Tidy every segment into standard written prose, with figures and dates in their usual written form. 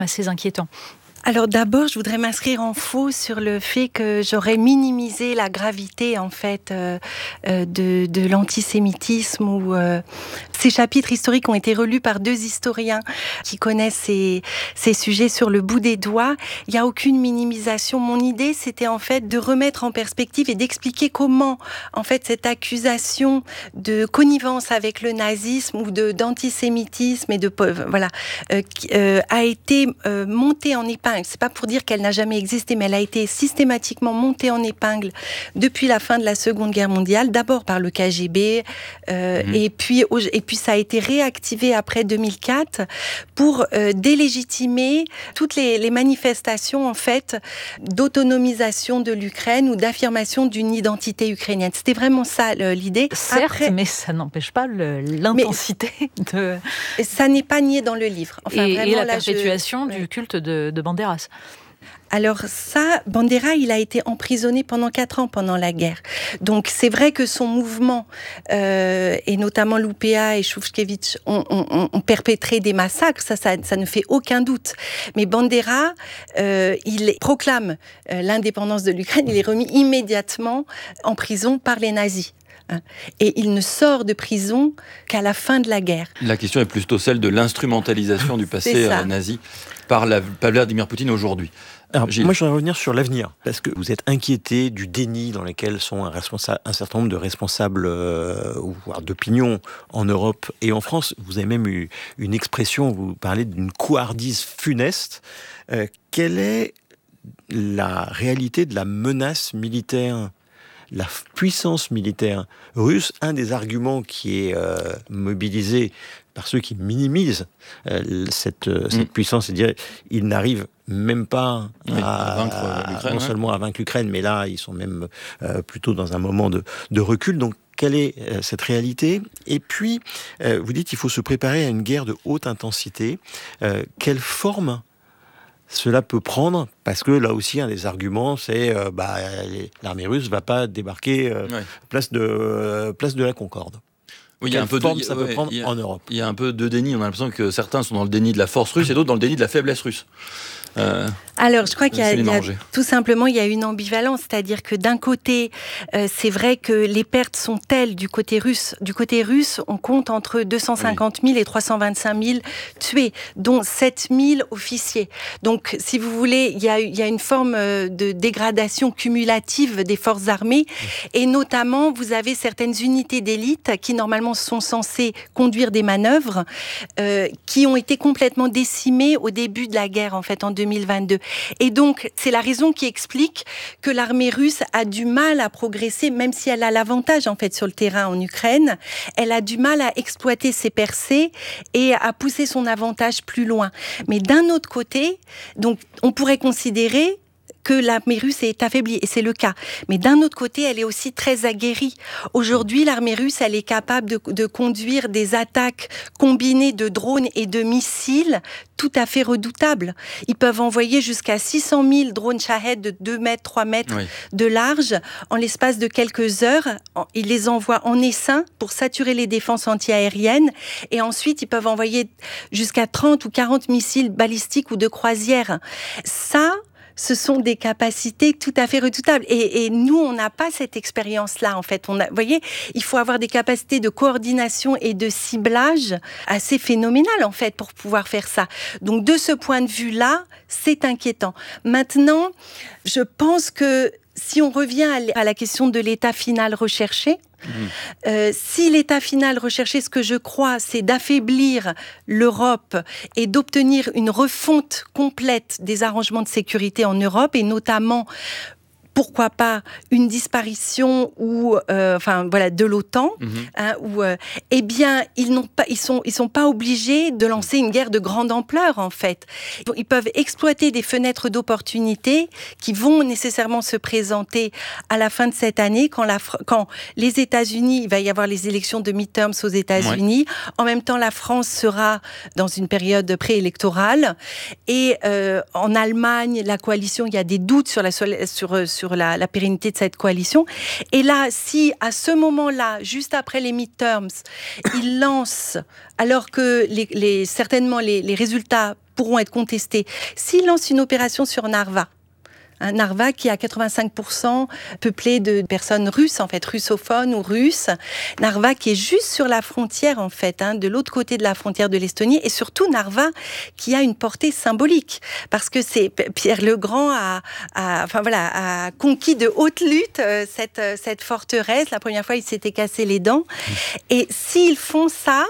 assez inquiétant. Alors d'abord, je voudrais m'inscrire en faux sur le fait que j'aurais minimisé la gravité en fait de l'antisémitisme. Ces chapitres historiques ont été relus par 2 historiens qui connaissent ces sujets sur le bout des doigts. Il n'y a aucune minimisation. Mon idée, c'était en fait de remettre en perspective et d'expliquer comment en fait cette accusation de connivence avec le nazisme ou d'antisémitisme et a été montée en épingle. C'est pas pour dire qu'elle n'a jamais existé, mais elle a été systématiquement montée en épingle depuis la fin de la Seconde Guerre mondiale, d'abord par le KGB, et puis ça a été réactivé après 2004 pour délégitimer toutes les manifestations en fait d'autonomisation de l'Ukraine ou d'affirmation d'une identité ukrainienne. C'était vraiment ça l'idée. Certes, mais ça n'empêche pas l'intensité de... Ça n'est pas nié dans le livre. Enfin, et la perpétuation du culte de Banderas. Alors ça, Bandera, il a été emprisonné pendant 4 ans pendant la guerre. Donc c'est vrai que son mouvement, et notamment l'UPA et Shushkevich, ont perpétré des massacres, ça ne fait aucun doute. Mais Bandera, il proclame l'indépendance de l'Ukraine, il est remis immédiatement en prison par les nazis. Et il ne sort de prison qu'à la fin de la guerre. La question est plutôt celle de l'instrumentalisation du passé nazi par Vladimir Poutine aujourd'hui. Alors, moi, je voudrais revenir sur l'avenir, parce que vous êtes inquiété du déni dans lequel sont un certain nombre de responsables voire d'opinion en Europe et en France. Vous avez même eu une expression, vous parlez d'une couardise funeste. Quelle est la réalité de la menace militaire, la puissance militaire russe? Un des arguments qui est mobilisé par ceux qui minimisent cette puissance, c'est de dire ils n'arrivent même pas à vaincre l'Ukraine, non seulement à vaincre l'Ukraine, mais là ils sont même plutôt dans un moment de recul. Donc quelle est cette réalité? Et puis vous dites qu'il faut se préparer à une guerre de haute intensité. Quelle forme cela peut prendre? Parce que là aussi, un des arguments, c'est l'armée russe ne va pas débarquer place de la Concorde. Oui, il y a un peu ça peut prendre en Europe. Il y a un peu de déni. On a l'impression que certains sont dans le déni de la force russe et d'autres dans le déni de la faiblesse russe. Alors, je crois qu'il y a tout simplement, il y a une ambivalence, c'est-à-dire que d'un côté, c'est vrai que les pertes sont telles du côté russe. Du côté russe, on compte entre 250 000 et 325 000 tués, dont 7 000 officiers. Donc, si vous voulez, il y a une forme de dégradation cumulative des forces armées, et notamment, vous avez certaines unités d'élite qui, normalement, sont censées conduire des manœuvres, qui ont été complètement décimées au début de la guerre, en fait, en 2022. Et donc, c'est la raison qui explique que l'armée russe a du mal à progresser, même si elle a l'avantage, en fait, sur le terrain en Ukraine. Elle a du mal à exploiter ses percées et à pousser son avantage plus loin. Mais d'un autre côté, donc, on pourrait considérer que l'armée russe est affaiblie, et c'est le cas. Mais d'un autre côté, elle est aussi très aguerrie. Aujourd'hui, l'armée russe, elle est capable de conduire des attaques combinées de drones et de missiles tout à fait redoutables. Ils peuvent envoyer jusqu'à 600 000 drones Shahed de 2 mètres, 3 mètres de large en l'espace de quelques heures. Ils les envoient en essaim pour saturer les défenses antiaériennes, et ensuite, ils peuvent envoyer jusqu'à 30 ou 40 missiles balistiques ou de croisière. Ça, ce sont des capacités tout à fait redoutables. Et nous, on n'a pas cette expérience-là, en fait. Vous voyez, il faut avoir des capacités de coordination et de ciblage assez phénoménales, en fait, pour pouvoir faire ça. Donc, de ce point de vue-là, c'est inquiétant. Maintenant, je pense que si on revient à la question de l'état final recherché, si l'état final recherché, ce que je crois, c'est d'affaiblir l'Europe et d'obtenir une refonte complète des arrangements de sécurité en Europe, et notamment, pourquoi pas, une disparition de l'OTAN, eh bien, ils sont pas obligés de lancer une guerre de grande ampleur, en fait. Ils peuvent exploiter des fenêtres d'opportunité qui vont nécessairement se présenter à la fin de cette année, quand les États-Unis, il va y avoir les élections de midterms aux États-Unis. En même temps, la France sera dans une période préélectorale, et en Allemagne, la coalition, il y a des doutes sur la pérennité de cette coalition. Et là, si à ce moment-là, juste après les midterms, ils lancent, alors que certainement les résultats pourront être contestées. S'il lance une opération sur Narva, Narva qui est à 85% peuplé de personnes russes, en fait, russophones ou russes. Narva qui est juste sur la frontière, en fait, de l'autre côté de la frontière de l'Estonie. Et surtout, Narva qui a une portée symbolique. Parce que Pierre le Grand a conquis de haute lutte cette forteresse. La première fois, il s'était cassé les dents. Et s'ils font ça...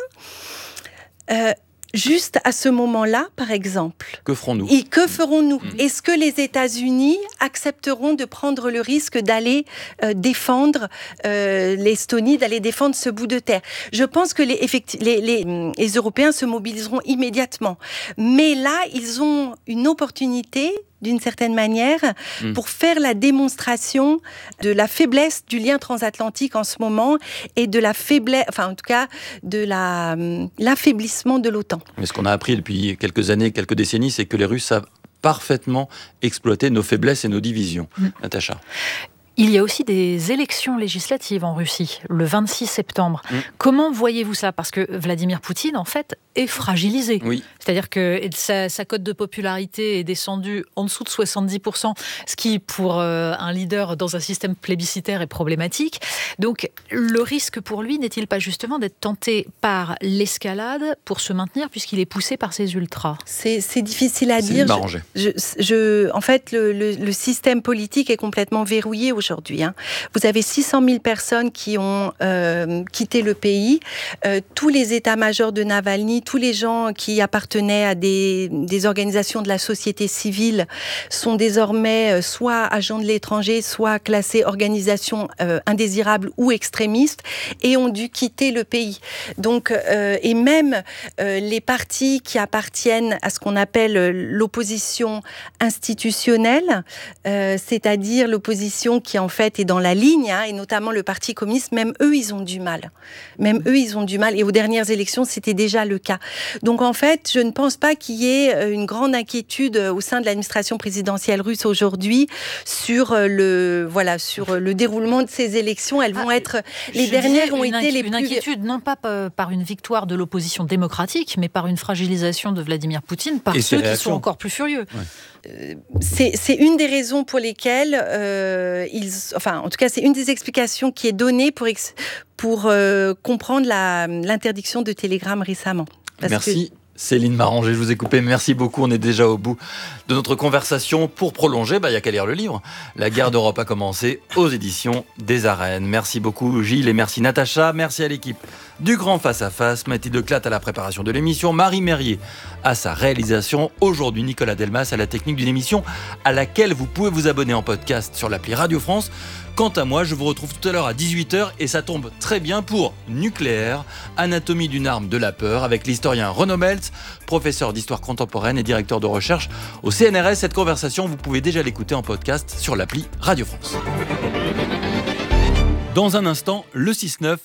juste à ce moment-là, par exemple. Que ferons-nous ? Et que ferons-nous ? Est-ce que les États-Unis accepteront de prendre le risque d'aller défendre l'Estonie, d'aller défendre ce bout de terre ? Je pense que les Européens se mobiliseront immédiatement. Mais là, ils ont une opportunité, d'une certaine manière, pour faire la démonstration de la faiblesse du lien transatlantique en ce moment et de la faiblesse, enfin en tout cas, de l'affaiblissement de l'OTAN. Mais ce qu'on a appris depuis quelques années, quelques décennies, c'est que les Russes savent parfaitement exploiter nos faiblesses et nos divisions. Natacha. Il y a aussi des élections législatives en Russie, le 26 septembre. Comment voyez-vous ça ? Parce que Vladimir Poutine, en fait, est fragilisé. Oui. C'est-à-dire que sa cote de popularité est descendue en dessous de 70%, ce qui, pour un leader dans un système plébiscitaire, est problématique. Donc, le risque pour lui n'est-il pas justement d'être tenté par l'escalade pour se maintenir, puisqu'il est poussé par ses ultras ? C'est difficile à dire. En fait, le système politique est complètement verrouillé aujourd'hui. Vous avez 600 000 personnes qui ont quitté le pays. Tous les états-majors de Navalny, tous les gens qui appartenaient à des organisations de la société civile sont désormais soit agents de l'étranger, soit classés organisations indésirables ou extrémistes et ont dû quitter le pays. Donc, et même les partis qui appartiennent à ce qu'on appelle l'opposition institutionnelle, c'est-à-dire l'opposition qui en fait est dans la ligne, et notamment le Parti communiste, même eux, ils ont du mal. Et aux dernières élections, c'était déjà le cas. Donc en fait, je ne pense pas qu'il y ait une grande inquiétude au sein de l'administration présidentielle russe aujourd'hui sur le déroulement de ces élections. Elles vont être... Les dernières ont été les plus... Une inquiétude, non pas par une victoire de l'opposition démocratique, mais par une fragilisation de Vladimir Poutine, par ceux qui sont encore plus furieux. Ouais. C'est une des raisons pour lesquelles en tout cas, c'est une des explications qui est donnée pour comprendre l'interdiction de Telegram récemment. Merci. Céline Maranger, je vous ai coupé. Merci beaucoup. On est déjà au bout de notre conversation. Pour prolonger, il n'y a qu'à lire le livre. La guerre d'Europe a commencé aux éditions des Arènes. Merci beaucoup Gilles et merci Natacha. Merci à l'équipe du Grand Face à Face. Mathilde Clatte à la préparation de l'émission. Marie Merrier à sa réalisation. Aujourd'hui, Nicolas Delmas à la technique d'une émission à laquelle vous pouvez vous abonner en podcast sur l'appli Radio France. Quant à moi, je vous retrouve tout à l'heure à 18h et ça tombe très bien pour Nucléaire, anatomie d'une arme de la peur avec l'historien Renaud Meltz, professeur d'histoire contemporaine et directeur de recherche au CNRS. Cette conversation, vous pouvez déjà l'écouter en podcast sur l'appli Radio France. Dans un instant, le 6-9